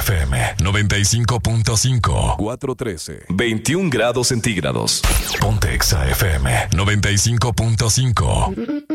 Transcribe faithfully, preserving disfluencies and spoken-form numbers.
F M noventa y cinco punto cinco. cuatro trece. veintiún grados centígrados. Ponte Exa F M noventa y cinco punto cinco.